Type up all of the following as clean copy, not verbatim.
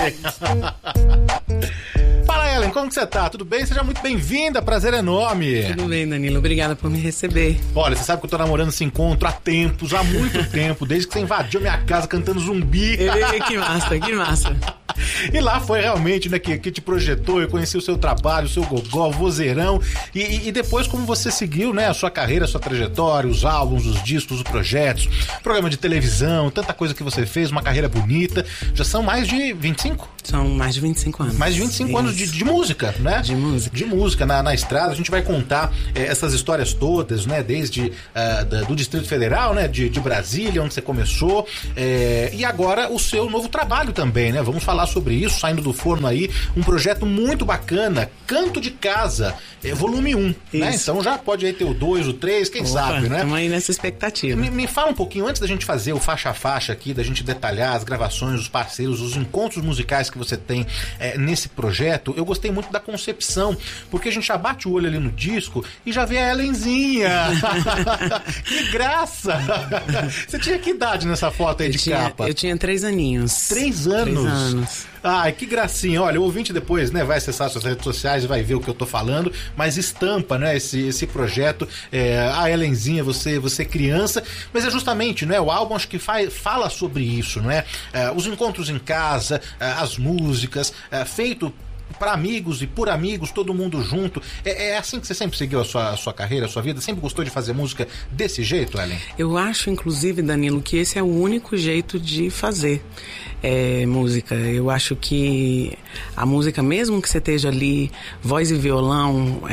Fala, Ellen, como que você tá? Tudo bem? Seja muito bem-vinda, prazer enorme. Tudo bem, Danilo, obrigada por me receber. Olha, você sabe que eu tô namorando esse encontro há tempos, há muito tempo, desde que você invadiu minha casa cantando Zumbi. Que massa, que massa. E lá foi realmente, né, que te projetou, eu conheci o seu trabalho, o seu gogó, o vozeirão, e depois como você seguiu, né, a sua carreira, a sua trajetória, os álbuns, os discos, os projetos, programa de televisão, tanta coisa que você fez, uma carreira bonita. Já são mais de 25? São mais de 25 anos. Mais de 25 anos de música, né? De música. De música na estrada. A gente vai contar essas histórias todas, né? Desde do Distrito Federal, né? De Brasília, onde você começou. E agora o seu novo trabalho também, né? Vamos falar sobre isso, saindo do forno aí. Um projeto muito bacana, Canto de Casa, volume 1. Né? Então já pode aí ter o 2, o 3, quem sabe, né? Estamos aí nessa expectativa. Me fala um pouquinho, antes da gente fazer o faixa a faixa aqui, da gente detalhar as gravações, os parceiros, os encontros musicais que você tem nesse projeto, eu gostei muito da concepção, porque a gente já bate o olho ali no disco e já vê a Ellenzinha. Que graça! Você tinha que idade nessa foto aí de capa? Eu tinha 3 aninhos. 3 anos? 3 anos. Ai, que gracinha. Olha, o ouvinte depois, né, vai acessar suas redes sociais e vai ver o que eu tô falando, mas estampa, né, esse projeto, a Ellenzinha, você criança, mas é justamente, né, o álbum acho que fala sobre isso, né, os encontros em casa, as músicas, feito para amigos e por amigos, todo mundo junto. É assim que você sempre seguiu a sua carreira, a sua vida? Sempre gostou de fazer música desse jeito, Ellen? Eu acho, inclusive, Danilo, que esse é o único jeito de fazer música. Eu acho que a música, mesmo que você esteja ali, voz e violão,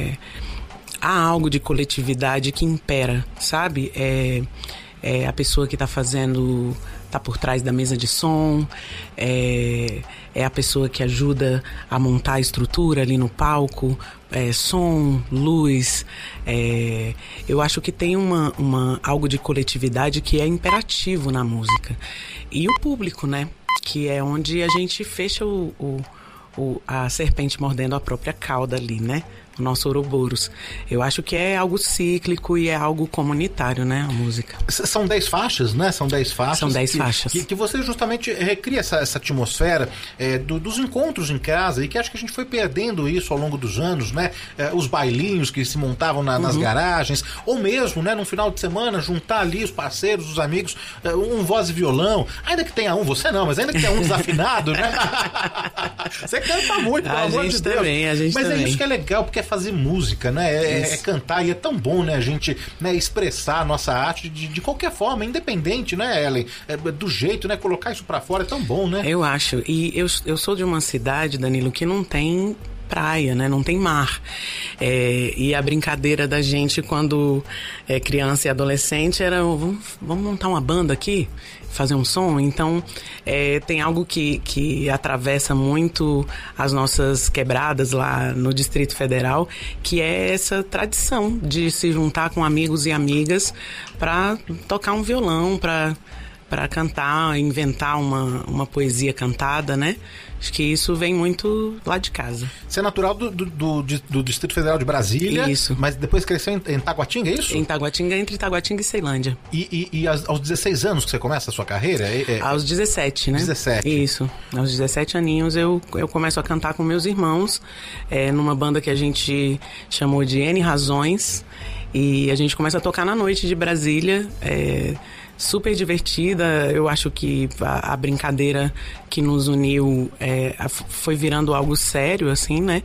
há algo de coletividade que impera, sabe? É a pessoa que está fazendo, está por trás da mesa de som, é a pessoa que ajuda a montar a estrutura ali no palco, som, luz. Eu acho que tem algo de coletividade que é imperativo na música. E o público, né? Que é onde a gente fecha a serpente mordendo a própria cauda ali, né? O nosso Ouroboros. Eu acho que é algo cíclico e é algo comunitário, né? A música. São 10 faixas, né? São 10 faixas. São 10 faixas. Que você justamente recria essa atmosfera dos encontros em casa, e que acho que a gente foi perdendo isso ao longo dos anos, né? Os bailinhos que se montavam nas garagens, ou mesmo, né? Num final de semana, juntar ali os parceiros, os amigos, um voz e violão. Ainda que tenha você não, mas ainda que tenha um desafinado, né? Você canta muito, pelo amor de Deus. A gente mas também. É isso que é legal, porque é fazer música, né? É cantar, e é tão bom, né? A gente, né, expressar a nossa arte de qualquer forma, independente, né, Ellen? Do jeito, né? Colocar isso pra fora é tão bom, né? Eu acho. E eu sou de uma cidade, Danilo, que não tem praia, né? Não tem mar. E a brincadeira da gente quando é criança e adolescente era vamos montar uma banda aqui? Fazer um som? Então tem algo que atravessa muito as nossas quebradas lá no Distrito Federal, que é essa tradição de se juntar com amigos e amigas para tocar um violão, para cantar, inventar uma poesia cantada, né? Acho que isso vem muito lá de casa. Você é natural do Distrito Federal de Brasília. Isso. Mas depois cresceu em Taguatinga, é isso? Em Taguatinga, entre Taguatinga e Ceilândia. E aos 16 anos que você começa a sua carreira? Aos 17, né? 17. Isso. Aos 17 aninhos eu começo a cantar com meus irmãos, numa banda que a gente chamou de N Razões. E a gente começa a tocar na noite de Brasília, super divertida. Eu acho que a brincadeira que nos uniu foi virando algo sério, assim, né?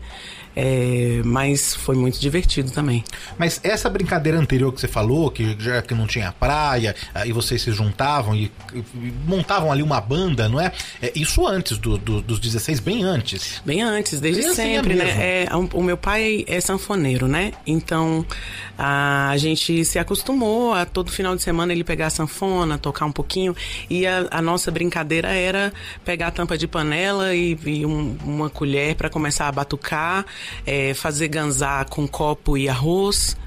Mas foi muito divertido também. Mas essa brincadeira anterior que você falou, que não tinha praia, e vocês se juntavam e montavam ali uma banda, não é? Isso antes dos 16, bem antes. Bem antes, desde sempre, né? O meu pai é sanfoneiro, né? Então a gente se acostumou a todo final de semana ele pegar a sanfona, tocar um pouquinho, e a nossa brincadeira era pegar a tampa de panela e uma colher para começar a batucar, fazer ganzá com copo e arroz,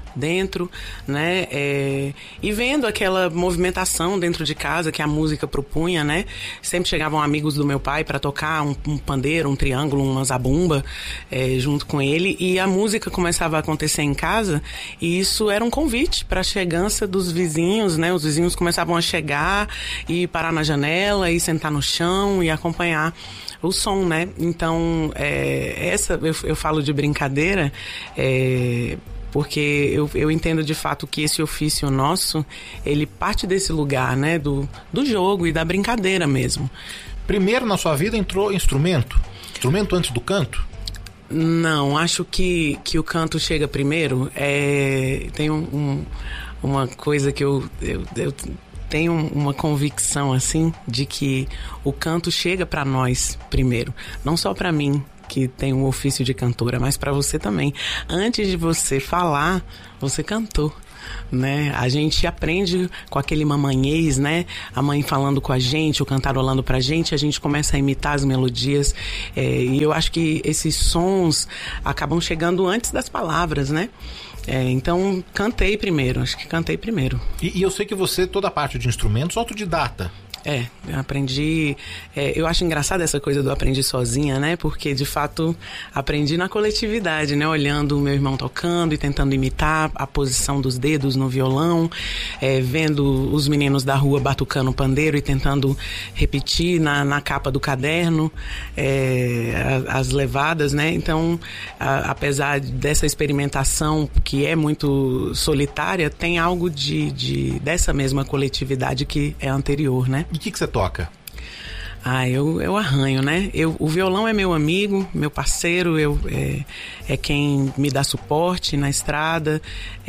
dentro, né? E vendo aquela movimentação dentro de casa que a música propunha, né? Sempre chegavam amigos do meu pai para tocar um pandeiro, um triângulo, uma zabumba, junto com ele, e a música começava a acontecer em casa, e isso era um convite para a chegança dos vizinhos, né? Os vizinhos começavam a chegar e parar na janela e sentar no chão e acompanhar o som, né? Então, eu falo de brincadeira, porque eu entendo de fato que esse ofício nosso, ele parte desse lugar, né? Do jogo e da brincadeira mesmo. Primeiro na sua vida entrou instrumento? Instrumento antes do canto? Não, acho que o canto chega primeiro. Tem uma coisa que eu tenho uma convicção, assim, de que o canto chega para nós primeiro. Não só para mim, que tem um ofício de cantora, mas para você também. Antes de você falar, você cantou, né? A gente aprende com aquele mamanhês, né? A mãe falando com a gente, o cantarolando pra gente, a gente começa a imitar as melodias, e eu acho que esses sons acabam chegando antes das palavras, né? Então, cantei primeiro, acho que cantei primeiro. E eu sei que você, toda a parte de instrumentos, autodidata. Eu aprendi. Eu acho engraçada essa coisa do aprendi sozinha, né? Porque, de fato, aprendi na coletividade, né? Olhando o meu irmão tocando e tentando imitar a posição dos dedos no violão, vendo os meninos da rua batucando o pandeiro e tentando repetir na capa do caderno as levadas, né? Então, apesar dessa experimentação que é muito solitária, tem algo dessa mesma coletividade que é anterior, né? E o que você toca? Eu arranho, né? O violão é meu amigo, meu parceiro, é quem me dá suporte na estrada.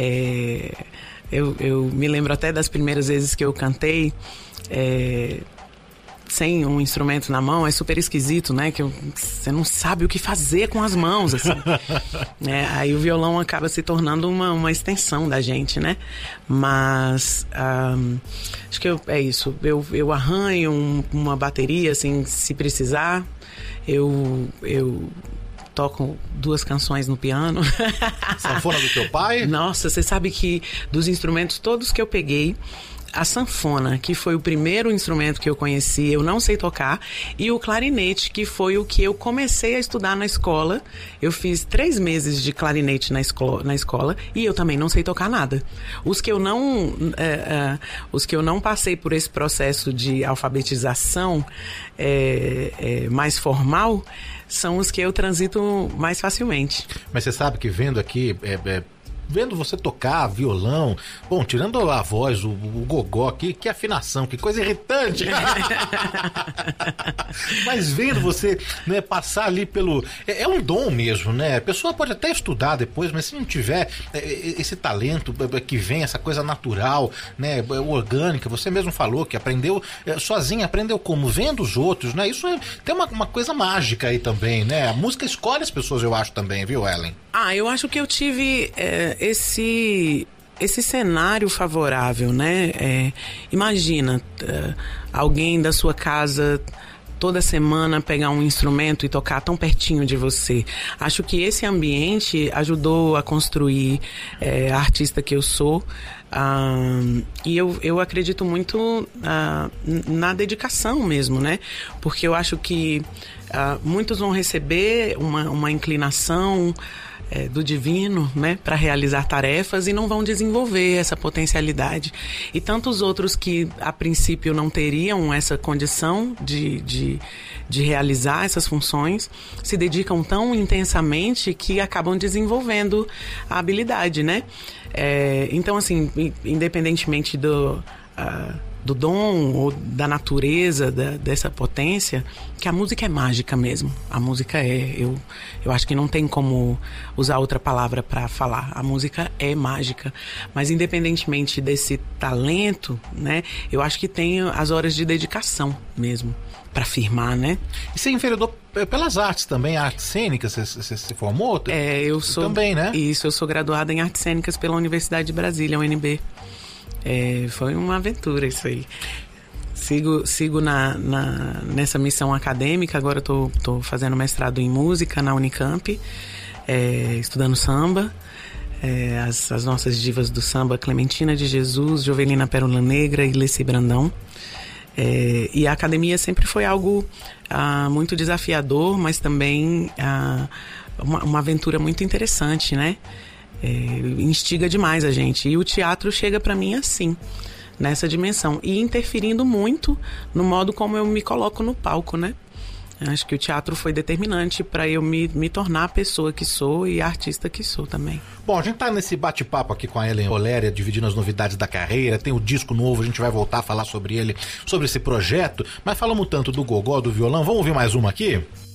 Eu me lembro até das primeiras vezes que eu cantei sem um instrumento na mão, é super esquisito, né? Que você não sabe o que fazer com as mãos, assim. Aí o violão acaba se tornando uma extensão da gente, né? Mas acho que é isso. Eu arranho uma bateria, assim, se precisar. Eu toco 2 canções no piano. Sanfona do teu pai? Nossa, você sabe que dos instrumentos todos que eu peguei, a sanfona, que foi o primeiro instrumento que eu conheci, eu não sei tocar, e o clarinete, que foi o que eu comecei a estudar na escola. Eu fiz 3 meses de clarinete na escola e eu também não sei tocar nada. Os que eu não passei por esse processo de alfabetização mais formal são os que eu transito mais facilmente. Mas você sabe que vendo aqui... Vendo você tocar violão, bom, tirando a voz, o gogó aqui, que afinação, que coisa irritante. Mas vendo você, né, passar ali pelo... É um dom mesmo, né? A pessoa pode até estudar depois, mas se não tiver esse talento que vem, essa coisa natural, né, orgânica, você mesmo falou que aprendeu sozinha, aprendeu como? Vendo os outros, né? Isso tem uma coisa mágica aí também, né? A música escolhe as pessoas, eu acho também, viu, Ellen? Eu acho que eu tive esse cenário favorável, né? Imagina alguém da sua casa toda semana pegar um instrumento e tocar tão pertinho de você. Acho que esse ambiente ajudou a construir a artista que eu sou. E eu acredito muito na dedicação mesmo, né? Porque eu acho que muitos vão receber uma inclinação do divino, né, para realizar tarefas e não vão desenvolver essa potencialidade. E tantos outros que a princípio não teriam essa condição de realizar essas funções se dedicam tão intensamente que acabam desenvolvendo a habilidade, né? Então, assim, independentemente do dom ou da natureza dessa potência, que a música é mágica mesmo. A música eu acho que não tem como usar outra palavra para falar. A música é mágica. Mas independentemente desse talento, né, eu acho que tem as horas de dedicação mesmo para firmar, né? E você enveredou pelas artes também, artes cênicas, você se formou? Eu sou também, né? Isso, eu sou graduada em artes cênicas pela Universidade de Brasília, UNB. Foi uma aventura isso aí. Sigo nessa missão acadêmica. Agora estou fazendo mestrado em música na Unicamp, estudando samba. as nossas divas do samba, Clementina de Jesus, Jovelina Pérola Negra e Leci Brandão. E a academia sempre foi algo muito desafiador, mas também uma aventura muito interessante, né? Instiga demais a gente. E o teatro chega para mim assim, nessa dimensão, e interferindo muito no modo como eu me coloco no palco, né? Acho que o teatro foi determinante para eu me tornar a pessoa que sou e a artista que sou também. Bom, a gente tá nesse bate-papo aqui com a Ellen Oléria, dividindo as novidades da carreira, tem o disco novo, a gente vai voltar a falar sobre ele, sobre esse projeto, mas falamos tanto do gogó, do violão, vamos ouvir mais uma aqui?